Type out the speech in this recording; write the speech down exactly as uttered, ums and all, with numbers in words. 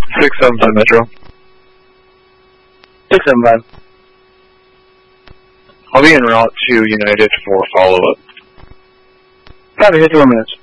six seven five Metro. six seven five. I'll be en route to United for follow-up. Copy, fifty-one minutes.